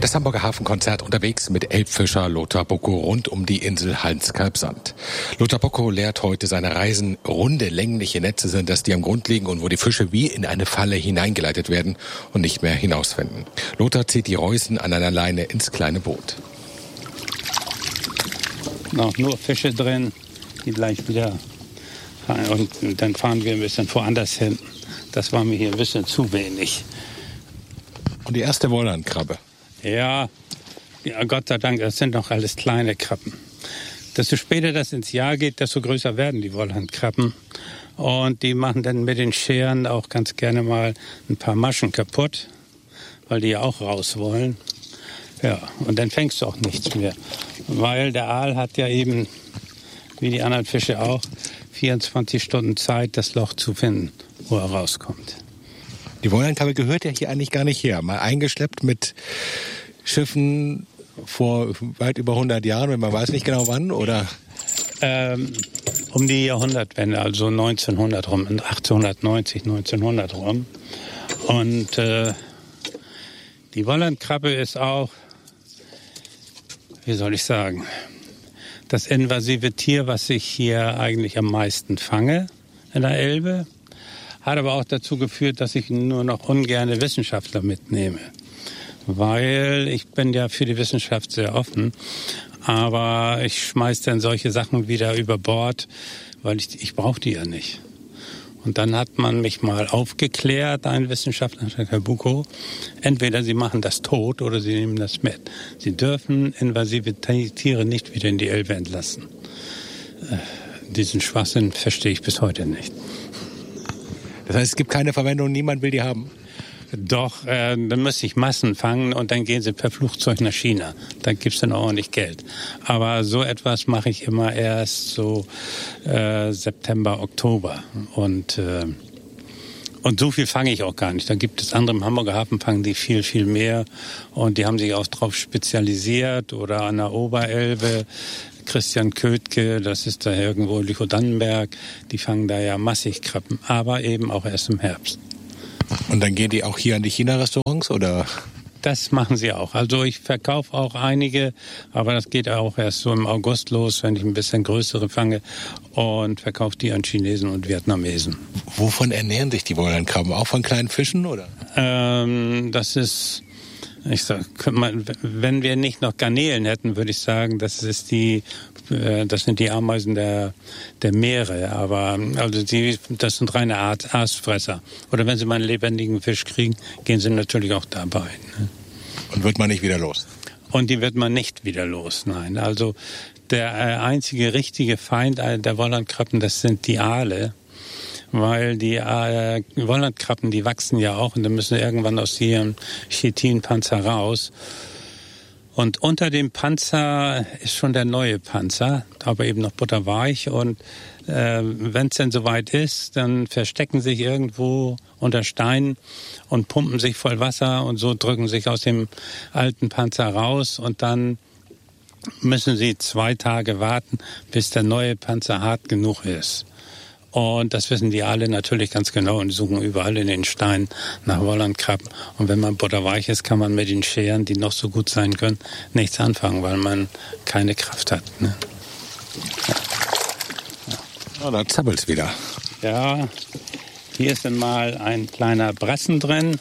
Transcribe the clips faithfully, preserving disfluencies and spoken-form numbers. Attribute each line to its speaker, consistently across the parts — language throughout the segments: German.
Speaker 1: Das Hamburger Hafenkonzert unterwegs mit Elbfischer Lothar Bocko rund um die Insel Hans-Kalb-Sand. Lothar Bocko lehrt heute seine Reisen. Runde, längliche Netze sind das, die am Grund liegen und wo die Fische wie in eine Falle hineingeleitet werden und nicht mehr hinausfinden. Lothar zieht die Reusen an einer Leine ins kleine Boot.
Speaker 2: Noch nur Fische drin, die gleich wieder fahren. Und dann fahren wir ein bisschen woanders hin. Das war mir hier ein bisschen zu wenig.
Speaker 1: Und die erste Wollhandkrabbe?
Speaker 2: Ja, ja, Gott sei Dank, das sind noch alles kleine Krabben. Desto später das ins Jahr geht, desto größer werden die Wollhandkrabben. Und die machen dann mit den Scheren auch ganz gerne mal ein paar Maschen kaputt, weil die ja auch raus wollen. Ja, und dann fängst du auch nichts mehr. Weil der Aal hat ja eben, wie die anderen Fische auch, vierundzwanzig Stunden Zeit, das Loch zu finden, wo er rauskommt.
Speaker 1: Die Wollhandkrabbe gehört ja hier eigentlich gar nicht her. Mal eingeschleppt mit Schiffen vor weit über hundert Jahren, man weiß nicht genau wann, oder?
Speaker 2: Ähm, um die Jahrhundertwende, also neunzehnhundert rum, achtzehnhundertneunzig, neunzehnhundert rum. Und äh, die Wollhandkrabbe ist auch, wie soll ich sagen, das invasive Tier, was ich hier eigentlich am meisten fange in der Elbe. Hat aber auch dazu geführt, dass ich nur noch ungerne Wissenschaftler mitnehme. Weil ich bin ja für die Wissenschaft sehr offen. Aber ich schmeiß dann solche Sachen wieder über Bord, weil ich, ich brauche die ja nicht. Und dann hat man mich mal aufgeklärt, ein Wissenschaftler, Herr Bocko, entweder Sie machen das tot oder Sie nehmen das mit. Sie dürfen invasive Tiere nicht wieder in die Elbe entlassen. Äh, diesen Schwachsinn verstehe ich bis heute nicht.
Speaker 1: Das heißt, es gibt keine Verwendung, niemand will die haben?
Speaker 2: Doch, äh, dann müsste ich Massen fangen und dann gehen sie per Flugzeug nach China. Dann gibt's dann ordentlich Geld. Aber so etwas mache ich immer erst so äh, September, Oktober. Und, äh, und so viel fange ich auch gar nicht. Da gibt es andere im Hamburger Hafen, fangen die viel, viel mehr. Und die haben sich auch drauf spezialisiert oder an der Oberelbe. Christian Kötke, das ist da irgendwo Lüchow-Dannenberg, die fangen da ja massig Krabben, aber eben auch erst im Herbst.
Speaker 1: Und dann gehen die auch hier an die China-Restaurants, oder?
Speaker 2: Das machen sie auch. Also ich verkaufe auch einige, aber das geht auch erst so im August los, wenn ich ein bisschen größere fange und verkaufe die an Chinesen und Vietnamesen.
Speaker 1: Wovon ernähren sich die Wollhandkrabben? Auch von kleinen Fischen, oder?
Speaker 2: Ähm, das ist... Ich sag, wenn wir nicht noch Garnelen hätten, würde ich sagen, das ist die, das sind die Ameisen der, der Meere. Aber also die, das sind reine Art Aasfresser. Oder wenn sie mal einen lebendigen Fisch kriegen, gehen sie natürlich auch dabei. Ne?
Speaker 1: Und wird man nicht wieder los?
Speaker 2: Und die wird man nicht wieder los, nein. Also der einzige richtige Feind der Wollhandkrabben, das sind die Aale. Weil die äh, Wollhandkrabben, die wachsen ja auch und dann müssen irgendwann aus ihrem Chitinpanzer raus. Und unter dem Panzer ist schon der neue Panzer, aber eben noch butterweich. Und äh, wenn es denn soweit ist, dann verstecken sich irgendwo unter Steinen und pumpen sich voll Wasser und so drücken sich aus dem alten Panzer raus. Und dann müssen sie zwei Tage warten, bis der neue Panzer hart genug ist. Und das wissen die alle natürlich ganz genau und suchen überall in den Steinen nach Wollhandkrabben. Und wenn man butterweich ist, kann man mit den Scheren, die noch so gut sein können, nichts anfangen, weil man keine Kraft hat. Ne? Ja.
Speaker 1: Ja. Oh, da zappelt's wieder.
Speaker 2: Ja, hier ist dann mal ein kleiner Brassen drin.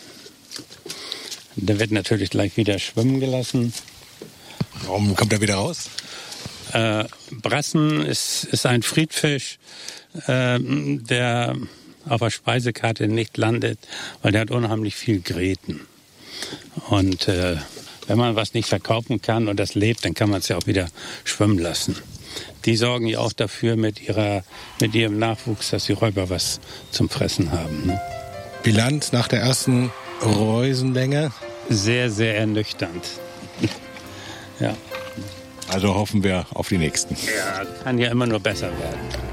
Speaker 2: Der wird natürlich gleich wieder schwimmen gelassen.
Speaker 1: Warum kommt er wieder raus?
Speaker 2: Äh, Brassen ist, ist ein Friedfisch, äh, der auf der Speisekarte nicht landet, weil der hat unheimlich viel Gräten. Und äh, wenn man was nicht verkaufen kann und das lebt, dann kann man es ja auch wieder schwimmen lassen. Die sorgen ja auch dafür mit ihrer, mit ihrem Nachwuchs, dass die Räuber was zum Fressen haben. Ne?
Speaker 1: Bilanz nach der ersten Reusenlänge?
Speaker 2: Sehr, sehr ernüchternd. Ja.
Speaker 1: Also hoffen wir auf die nächsten.
Speaker 2: Ja, kann ja immer nur besser werden.